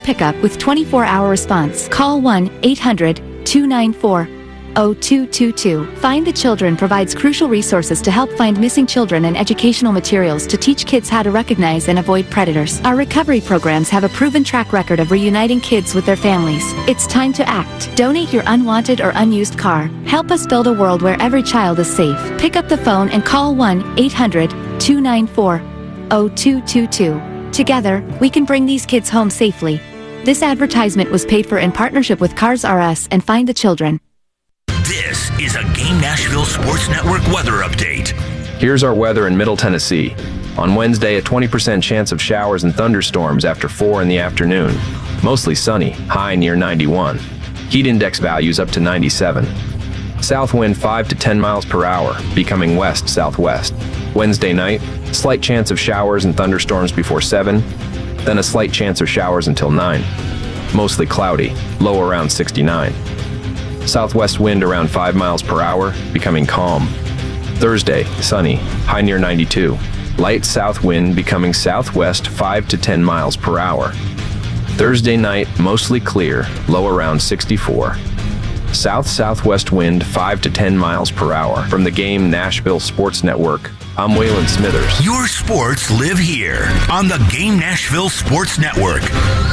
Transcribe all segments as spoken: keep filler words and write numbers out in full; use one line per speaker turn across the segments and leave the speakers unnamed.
Pickup with twenty-four hour response. Call one eight hundred two nine four oh two two two. Find the Children provides crucial resources to help find missing children and educational materials to teach kids how to recognize and avoid predators. Our recovery programs have a proven track record of reuniting kids with their families. It's time to act. Donate your unwanted or unused car. Help us build a world where every child is safe. Pick up the phone and call one eight hundred two nine four oh two two two. Together, we can bring these kids home safely. This advertisement was paid for in partnership with Cars R Us and Find the Children.
This is a Game Nashville Sports Network weather update.
Here's our weather in Middle Tennessee. On Wednesday, a twenty percent chance of showers and thunderstorms after four in the afternoon. Mostly sunny, high near ninety-one. Heat index values up to ninety-seven. South wind five to ten miles per hour, becoming west-southwest. Wednesday night, slight chance of showers and thunderstorms before seven, then a slight chance of showers until nine. Mostly cloudy, low around sixty-nine. Southwest wind around five miles per hour, becoming calm. Thursday, sunny, high near ninety-two. Light south wind becoming southwest five to ten miles per hour. Thursday night, mostly clear, low around sixty-four. South-southwest wind five to ten miles per hour. From the Game Nashville Sports Network, I'm Waylon Smithers.
Your sports live here on the Game Nashville Sports Network.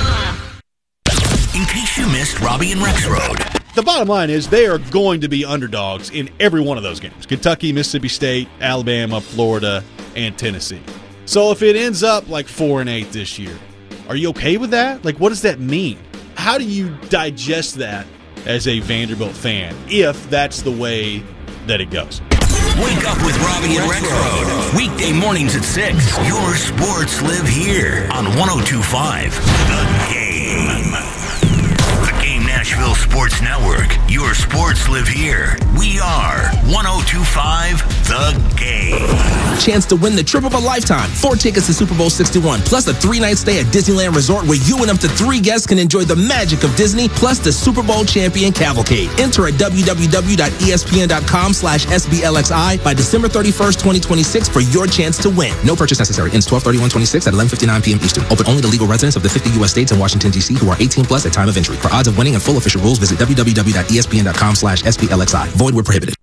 In case you missed Robbie and Rexroad.
The bottom line is they are going to be underdogs in every one of those games. Kentucky, Mississippi State, Alabama, Florida, and Tennessee. So if it ends up like four and eight this year, are you okay with that? Like, what does that mean? How do you digest that as a Vanderbilt fan if that's the way that it goes?
Wake up with Robbie and Rexroad. Weekday mornings at six. Your sports live here on one oh two point five The Game. The Game Nashville Sports Network. Your sports live here. We are one oh two point five The Game.
Chance to win the trip of a lifetime. Four tickets to Super Bowl sixty-one, plus a three-night stay at Disneyland Resort where you and up to three guests can enjoy the magic of Disney, plus the Super Bowl champion cavalcade. Enter at www.espn.com slash SBLXI by December thirty-first, twenty twenty-six for your chance to win. No purchase necessary. Ends twelve thirty-one twenty-six at eleven fifty-nine p.m. Eastern. Open only to legal residents of the fifty U S states and Washington, D C who are eighteen plus at time of entry. For odds of winning and full official rules, visit www.espn.com slash SBLXI. Void where prohibited.